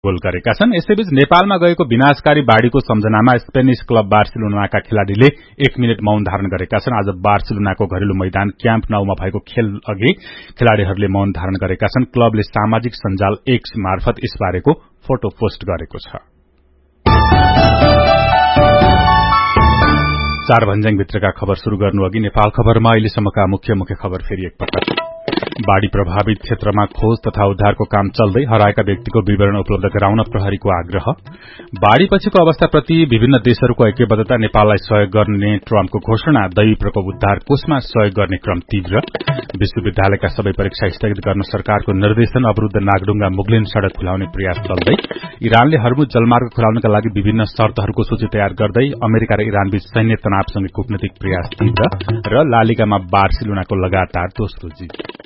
Goal गरेका छन्। यसैबीच नेपालमा गएको विनाशकारी बाढ़ीको सम्झनामा स्पेनिश क्लब बार्सिलोनाका खेलाड़ीले 1 मिनट मौन धारण गरेका छन्। आज बार्सिलोनाको घरेलु मैदान क्याम्प नाउमा भएको खेल अघि खेलाड़ीहरूले मौन धारण गरेका छन्। क्लबले सामाजिक सञ्जाल एक्स मार्फत यसबारेको फोटो पोस्ट गरेको छ। चार भन्ज्याङ भित्रका खबर शुरू गर्नु अघि नेपाल खबरमा अहिलेसम्मका मुख्य खबर फेरि एकपटक। बाढ़ी प्रभावित क्षेत्रमा खोज तथा उद्धारको काम चल्दै हराएका व्यक्तिको विवरण उपलब्ध गराउन प्रहरीको आग्रह। बाढ़ीपछिको अवस्थाप्रति विभिन्न देशहरूको ऐक्यबद्धता नेपाललाई सहयोग गर्ने ट्रम्पको घोषणा। दैवी प्रकोप उद्धार कोषमा सहयोग गर्ने क्रम तीव्र। विश्वविद्यालयका सबै परीक्षा स्थगित गर्न सरकारको निर्देशन। अवरूद्ध नागडुंगा मुगलिन सड़क खुलाउने प्रयास चल्दै। इरानले हर्मुज जलमार्ग खुलाउनका लागि विभिन्न शर्तहरूको सूची तयार गर्दै। अमेरिका र इरानबीच सैन्य तनावसँगै कूटनीतिक प्रयास तीव्र। र लालिगामा बार्सिलोनाको लगातार दोस्रो जित।